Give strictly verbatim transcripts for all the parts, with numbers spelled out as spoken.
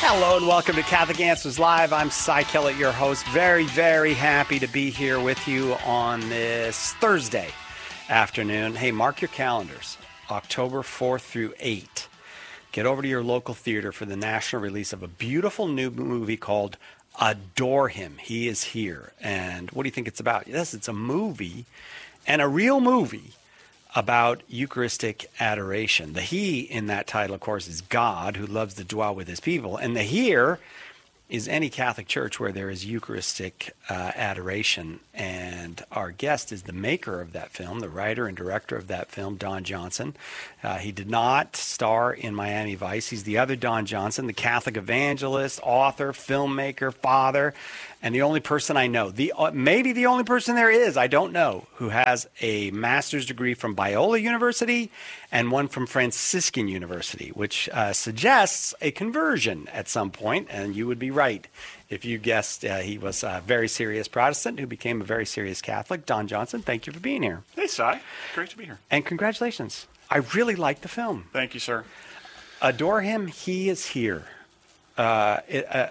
Hello and welcome to Catholic Answers Live. I'm Cy Kellett, your host. Very, very happy to be here with you on this Thursday afternoon. Hey, mark your calendars. October fourth through eighth. Get over to your local theater for the national release of a beautiful new movie called Adore Him. He is here. And what do you think it's about? Yes, it's a movie, and a real movie, about Eucharistic adoration. The he in that title, of course, is God, who loves to dwell with his people. And the here is any Catholic church where there is Eucharistic uh, adoration. And our guest is the maker of that film, the writer and director of that film, Don Johnson. Uh, he did not star in Miami Vice. He's the other Don Johnson, the Catholic evangelist, author, filmmaker, father, and the only person I know, the uh, maybe the only person there is, I don't know, who has a master's degree from Biola University and one from Franciscan University, which uh, suggests a conversion at some point, and you would be right if you guessed uh, he was a very serious Protestant who became a very serious Catholic. Don Johnson, thank you for being here. Hey, Cy. Great to be here. And congratulations. I really like the film. Thank you, sir. Adore Him, He is Here. Uh, it, uh,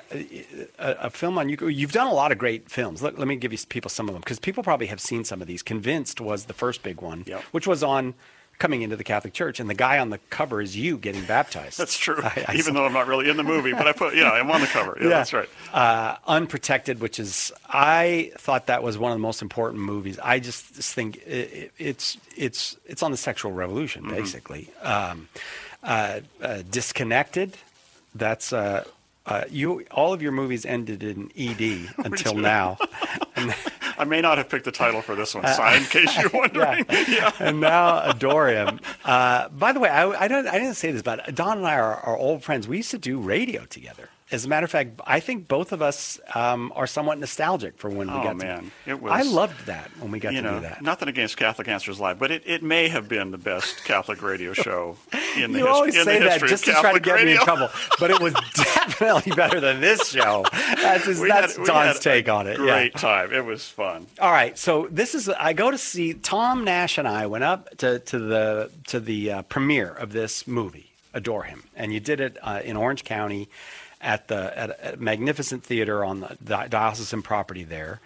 a, a film on you. You've done a lot of great films. Let, let me give you people some of them, because people probably have seen some of these. Convinced was the first big one, yep. which was on coming into the Catholic Church, and the guy on the cover is you getting baptized. That's true. I, I Even saw. though I'm not really in the movie, but I put, you know, I'm on the cover. Yeah, yeah. That's right. Uh, Unprotected, which is, I thought that was one of the most important movies. I just think it, it's it's it's on the sexual revolution, mm-hmm. basically. Um, uh, uh, Disconnected. That's uh, uh, you. All of your movies ended in E D until now. And, I may not have picked the title for this one, Cy, in case you're wondering. yeah. yeah. And now Adore Him. Uh, by the way, I, I don't. I didn't say this, but Don and I are, are old friends. We used to do radio together. As a matter of fact, I think both of us um, are somewhat nostalgic for when we oh, got man. to. It was, I loved that when we got you to know, do that. Nothing against Catholic Answers Live, but it, it may have been the best Catholic radio show in the, you his, always in say the that history just of to try to Catholic get radio. me in trouble, but it was definitely better than this show. That's, just, that's had, Don's had take on it. Great yeah. time. It was fun. All right, so this is I go to see Tom Nash and I went up to to the to the uh, premiere of this movie, Adore Him, and you did it uh, in Orange County. At the at a magnificent theater on the, the diocesan property there.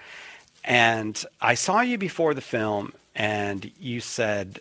And I saw you before the film, and you said,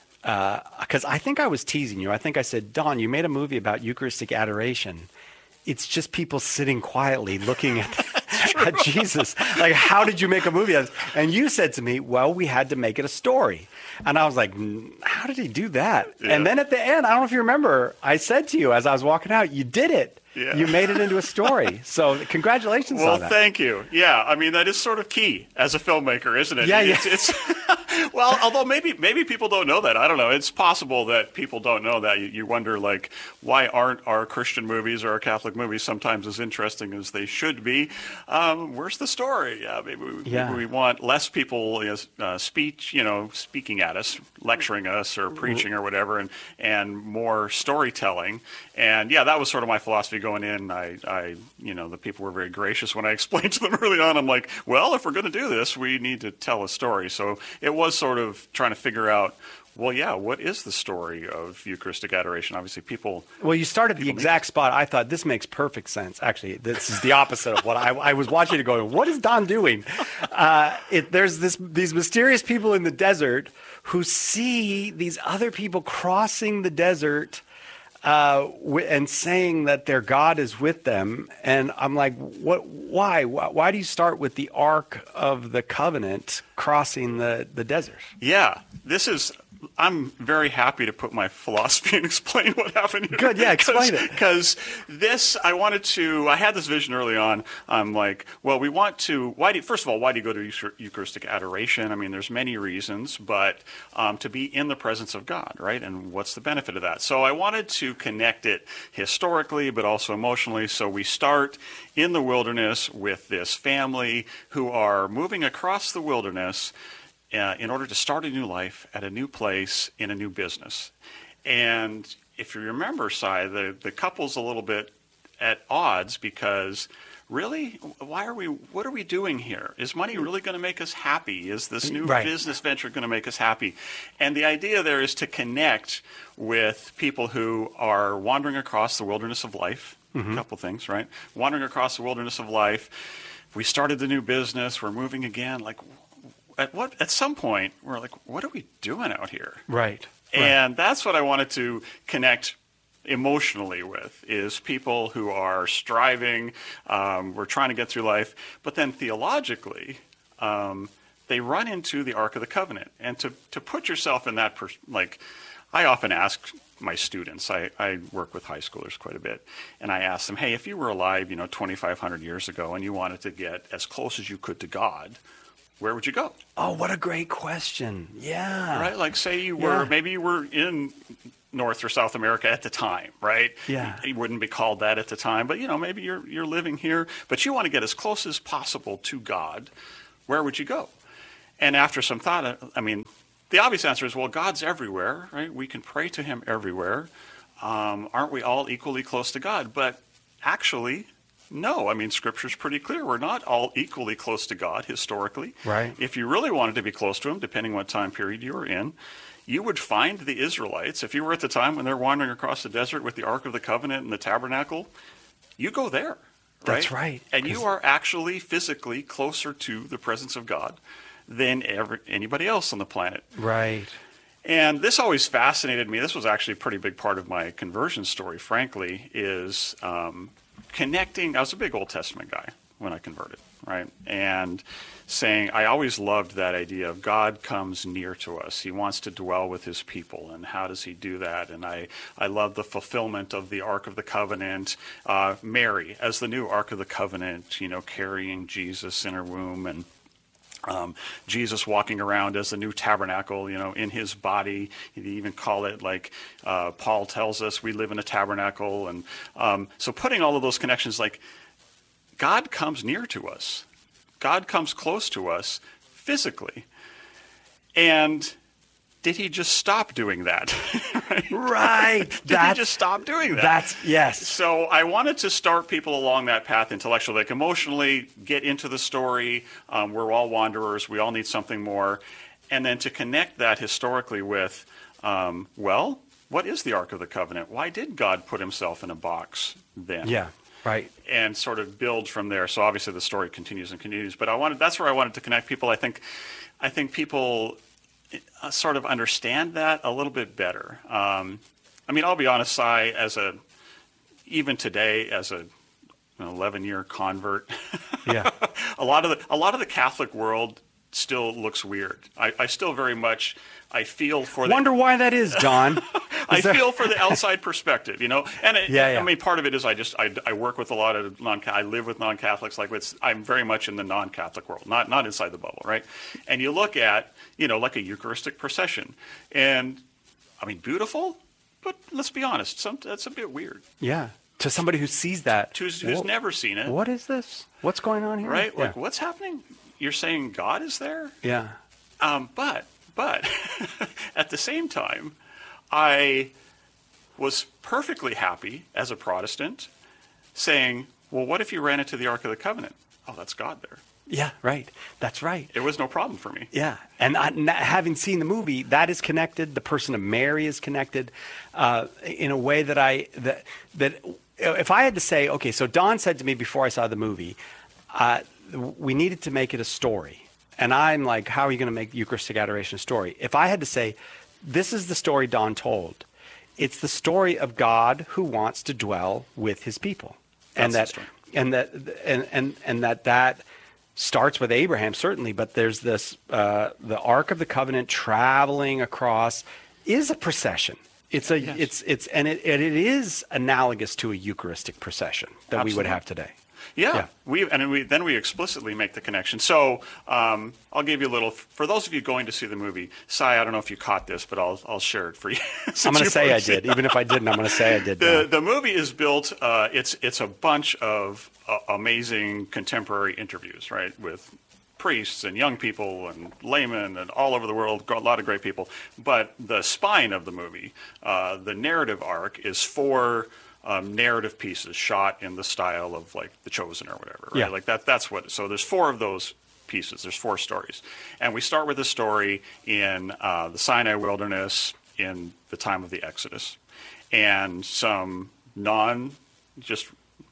because uh, I think I was teasing you. I think I said, Don, you made a movie about Eucharistic adoration. It's just people sitting quietly looking at, at Jesus. Like, how did you make a movie? And you said to me, well, we had to make it a story. And I was like, how did he do that? Yeah. And then at the end, I don't know if you remember, I said to you as I was walking out, you did it. Yeah. You made it into a story. So congratulations well, on that. Well, thank you. Yeah, I mean, that is sort of key as a filmmaker, isn't it? Yeah, yeah. It's, it's well, although maybe maybe people don't know that. I don't know. It's possible that people don't know that. You, you wonder, like, why aren't our Christian movies or our Catholic movies sometimes as interesting as they should be? Um, where's the story? Yeah, maybe we, yeah. maybe we want less people you know, uh, speech, you know, speaking at us, lecturing us, or preaching or whatever, and and more storytelling. And yeah, that was sort of my philosophy going in. I, I, you know, the people were very gracious when I explained to them early on. I'm like, well, if we're going to do this, we need to tell a story. So it was sort of trying to figure out, well, yeah, what is the story of Eucharistic adoration? Obviously, people. Well, you started the exact spot. I thought this makes perfect sense. Actually, this is the opposite of what I, I was watching it going, what is Don doing? Uh, it, there's this these mysterious people in the desert who see these other people crossing the desert. Uh, and saying that their God is with them, and I'm like, what? Why? Why, why do you start with the Ark of the Covenant crossing the, the desert? Yeah, this is. I'm very happy to put my philosophy and explain what happened here. Good, yeah, explain it. Because this, I wanted to, I had this vision early on. I'm like, well, we want to, why do, first of all, why do you go to Eucharistic adoration? I mean, there's many reasons, but um, to be in the presence of God, right? And what's the benefit of that? So I wanted to connect it historically, but also emotionally. So we start in the wilderness with this family who are moving across the wilderness Uh, in order to start a new life at a new place in a new business. And if you remember, Cy, the, the couple's a little bit at odds because really, why are we, what are we doing here? Is money really going to make us happy? Is this new right. business venture going to make us happy? And the idea there is to connect with people who are wandering across the wilderness of life, a couple things, right? Wandering across the wilderness of life. We started the new business. We're moving again. Like, at what? At some point, we're like, what are we doing out here? Right. And right. that's what I wanted to connect emotionally with, is people who are striving. Um, we're trying to get through life, but then theologically, um, they run into the Ark of the Covenant. And to to put yourself in that, pers- like, I often ask my students, I, I work with high schoolers quite a bit, and I ask them, hey, if you were alive, you know, twenty-five hundred years ago, and you wanted to get as close as you could to God, where would you go? Oh, what a great question. Yeah. Right? Like, say you were, Yeah. maybe you were in North or South America at the time, right? Yeah. You wouldn't be called that at the time, but, you know, maybe you're you're living here, but you want to get as close as possible to God. Where would you go? And after some thought, I mean, the obvious answer is, well, God's everywhere, right? We can pray to him everywhere. Um, aren't we all equally close to God? But actually, no. I mean, Scripture's pretty clear. We're not all equally close to God historically. Right. If you really wanted to be close to him, depending what time period you were in, you would find the Israelites. If you were at the time when they're wandering across the desert with the Ark of the Covenant and the tabernacle, you go there. Right? That's right. And you are actually physically closer to the presence of God than ever, anybody else on the planet. Right. And this always fascinated me. This was actually a pretty big part of my conversion story, frankly, is um, connecting. I was a big Old Testament guy when I converted, right? And saying, I always loved that idea of God comes near to us. He wants to dwell with his people. And how does he do that? And I, I love the fulfillment of the Ark of the Covenant. Uh, Mary, as the new Ark of the Covenant, you know, carrying Jesus in her womb, and Um, Jesus walking around as the new tabernacle, you know, in his body. They even call it, like uh, Paul tells us, we live in a tabernacle. And um, so putting all of those connections, like, God comes near to us. God comes close to us physically. And did he just stop doing that? right? Right. Did That's, he just stop doing that? That's, yes. So I wanted to start people along that path intellectually, like emotionally, get into the story. Um, we're all wanderers. We all need something more. And then to connect that historically with, um, well, what is the Ark of the Covenant? Why did God put himself in a box then? Yeah, right. And sort of build from there. So obviously the story continues and continues. But I wanted that's where I wanted to connect people. I think, I think people Uh, sort of understand that a little bit better. Um, I mean, I'll be honest, Si, as a, even today, as a an eleven-year convert, Yeah. a lot of the a lot of the Catholic world still looks weird. I, I still very much, I feel for the, Wonder why that is, John. I Is there- feel for the outside perspective, you know. And it, Yeah, yeah. I mean, part of it is I just I, I work with a lot of non. I live with non-Catholics. Like it's, I'm very much in the non-Catholic world, not not inside the bubble, right? And you look at, you know, like a Eucharistic procession, and I mean, beautiful, but let's be honest, some that's a bit weird. Yeah. To somebody who sees that. Who's, who's Wha- never seen it, What is this? What's going on here? right? Yeah. Like, what's happening? You're saying God is there? Yeah. Um, but but at the same time, I was perfectly happy as a Protestant saying, well, what if you ran into the Ark of the Covenant? Oh, that's God there. Yeah, right. That's right. It was no problem for me. Yeah, and I, n- having seen the movie, that is connected. The person of Mary is connected uh, in a way that I that that if I had to say, okay, so Don said to me before I saw the movie, uh, we needed to make it a story, and I'm like, how are you going to make the Eucharistic Adoration a story? If I had to say, this is the story Don told, it's the story of God who wants to dwell with His people, and That's the that story. and that and and and that that. starts with Abraham, certainly, but there's this, uh, the Ark of the Covenant traveling across is a procession. It's a, Yes. it's, it's, and it, and it is analogous to a Eucharistic procession that we would Absolutely. have today. Yeah, Yeah. we and we then we explicitly make the connection. So um, I'll give you a little. For those of you going to see the movie, Si, I don't know if you caught this, but I'll I'll share it for you. I'm going to say I did, even if I didn't. I'm going to say I did. The Don. the movie is built. Uh, it's it's a bunch of uh, amazing contemporary interviews, right, with priests and young people and laymen and all over the world. A lot of great people. But the spine of the movie, uh, the narrative arc, is four. Um, narrative pieces shot in the style of like The Chosen or whatever, right? Yeah. Like that. That's what. So there's four of those pieces. There's four stories, and we start with a story in uh, the Sinai wilderness in the time of the Exodus, and some non, just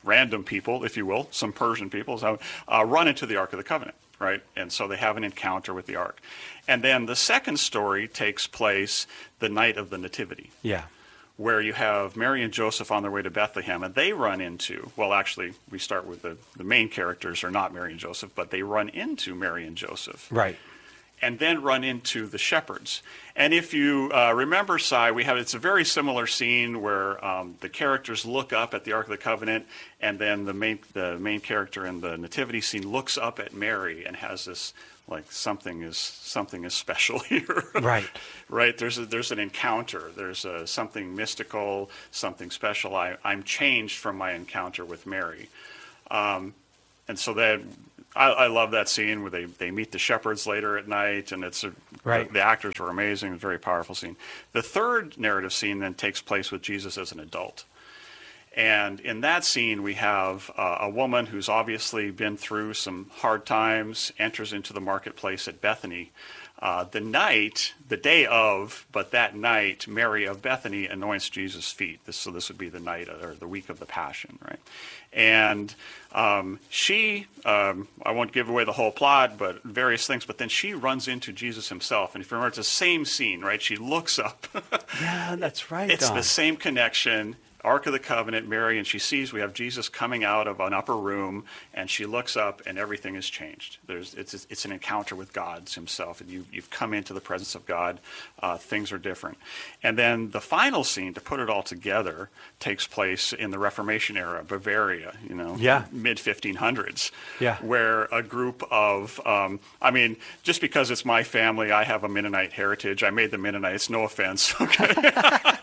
random people, if you will, some Persian people, so, uh, run into the Ark of the Covenant, right? And so they have an encounter with the Ark. And then the second story takes place the night of the Nativity. Yeah. Where you have Mary and Joseph on their way to Bethlehem, and they run into, well, actually, we start with the, the main characters are not Mary and Joseph, but they run into Mary and Joseph. Right. And then run into the shepherds. And if you uh, remember, Si, we have, it's a very similar scene where um, the characters look up at the Ark of the Covenant, and then the main, the main character in the nativity scene looks up at Mary and has this, like, something is something is special here. Right. Right. There's a, there's an encounter. There's a, something mystical, something special. I, I'm changed from my encounter with Mary. Um, and so that I, I love that scene where they, they meet the shepherds later at night, and it's a, right. the, the actors were amazing. It's a very powerful scene. The third narrative scene then takes place with Jesus as an adult. And in that scene, we have uh, a woman who's obviously been through some hard times, enters into the marketplace at Bethany. Uh, the night, the day of, but that night, Mary of Bethany anoints Jesus' feet. This, so this would be the night or the week of the Passion, right? And um, she, um, I won't give away the whole plot, but various things, but then she runs into Jesus himself. And if you remember, it's the same scene, right? She looks up. Yeah, that's right. It's Don. the same connection. Ark of the Covenant, Mary, and she sees we have Jesus coming out of an upper room, and she looks up, and everything has changed. There's, it's, it's an encounter with God himself, and you, you've come into the presence of God. Uh, things are different. And then the final scene, to put it all together, takes place in the Reformation era, Bavaria, you know, yeah. mid fifteen hundreds, yeah. where a group of, um, I mean, just because it's my family, I have a Mennonite heritage. I made the Mennonites, no offense, okay?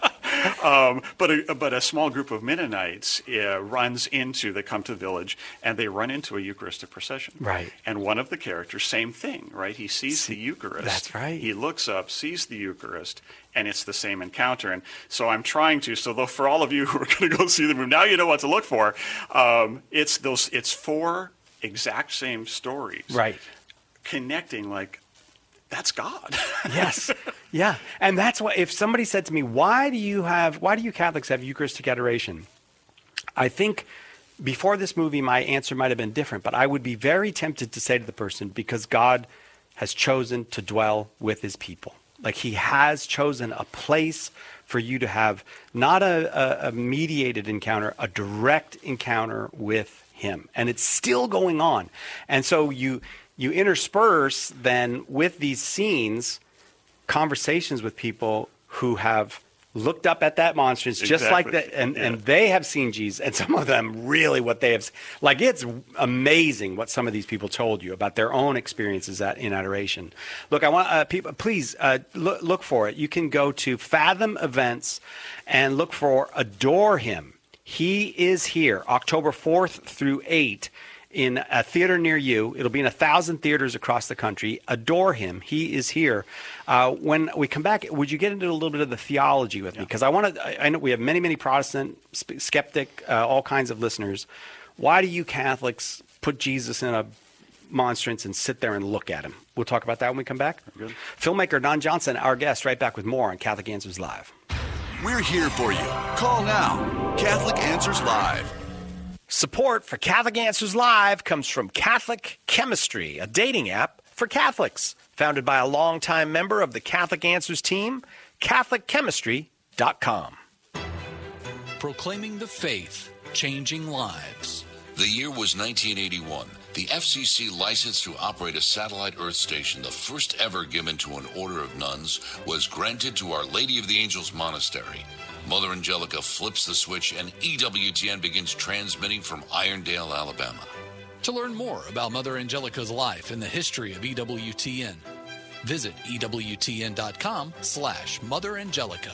Um, but a, but a small group of Mennonites uh, runs into, they come to the village, and they run into a Eucharistic procession. Right. And one of the characters, same thing, right? He sees See, the Eucharist. That's right. He looks up, sees the Eucharist, and it's the same encounter. And so I'm trying to, so though for all of you who are going to go see the movie, now you know what to look for. Um, it's those, it's four exact same stories. Right. Connecting like, that's God. Yes. Yeah. And that's why, if somebody said to me, why do you have, why do you Catholics have Eucharistic adoration? I think before this movie, my answer might have been different, but I would be very tempted to say to the person, because God has chosen to dwell with his people. Like he has chosen a place for you to have not a, a, a mediated encounter, a direct encounter with him. And it's still going on. And so you, You intersperse then with these scenes conversations with people who have looked up at that monstrance just exactly. like that, and, yeah. and they have seen Jesus, and some of them really what they have, like it's amazing what some of these people told you about their own experiences at, in adoration. Look, I want uh, people, please uh, look, look for it. You can go to Fathom Events and look for Adore Him. He is here, October fourth through eighth. In a theater near you. It'll be in a thousand theaters across the country. Adore him. He is here. Uh, when we come back, would you get into a little bit of the theology with me? Because I want to, I know we have many, many Protestant, skeptic, uh, all kinds of listeners. Why do you Catholics put Jesus in a monstrance and sit there and look at him? We'll talk about that when we come back. Good. Filmmaker Don Johnson, our guest, right back with more on Catholic Answers Live. We're here for you. Call now. Catholic Answers Live. Support for Catholic Answers Live comes from Catholic Chemistry, a dating app for Catholics. Founded by a longtime member of the Catholic Answers team, Catholic Chemistry dot com. Proclaiming the faith, changing lives. The year was nineteen eighty-one. The F C C license to operate a satellite Earth station, the first ever given to an order of nuns, was granted to Our Lady of the Angels Monastery. Mother Angelica flips the switch and E W T N begins transmitting from Irondale, Alabama. To learn more about Mother Angelica's life and the history of E W T N, visit E W T N dot com slash Mother Angelica.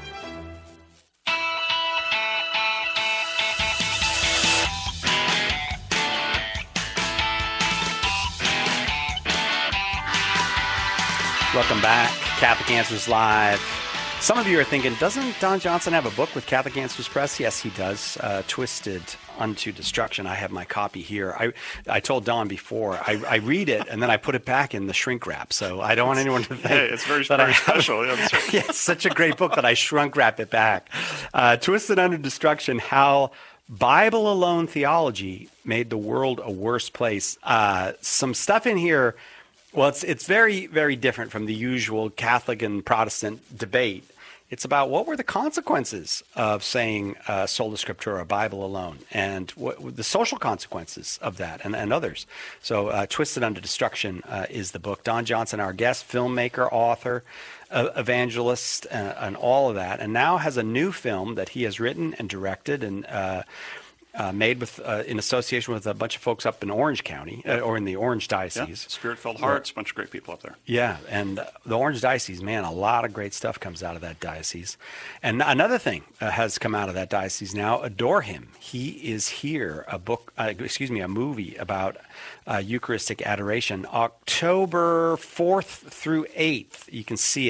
Welcome back, Catholic Answers Live. Some of you are thinking, doesn't Don Johnson have a book with Catholic Answers Press? Yes, he does. Uh, Twisted Unto Destruction. I have my copy here. I I told Don before, I, I read it and then I put it back in the shrink wrap. So I don't want anyone to think hey, it's very, that very I special. Yeah, yeah, it's such a great book that I shrunk wrap it back. Uh, Twisted Unto Destruction, How Bible alone theology made the world a worse place. Uh, some stuff in here, well, it's it's very, very different from the usual Catholic and Protestant debate. It's about what were the consequences of saying uh, sola scriptura, Bible alone, and what, the social consequences of that, and, and others. So uh, Twisted Unto Destruction uh, is the book. Don Johnson, our guest, filmmaker, author, uh, evangelist, uh, and all of that, and now has a new film that he has written and directed and uh, Uh, made with uh, in association with a bunch of folks up in Orange County, uh, or in the Orange Diocese. Yeah, Spirit-Filled Hearts, a bunch of great people up there. Yeah, and uh, the Orange Diocese, man, a lot of great stuff comes out of that diocese. And another thing uh, has come out of that diocese now, Adore Him. He is here, a book, uh, excuse me, a movie about uh, Eucharistic adoration, October fourth through eighth. You can see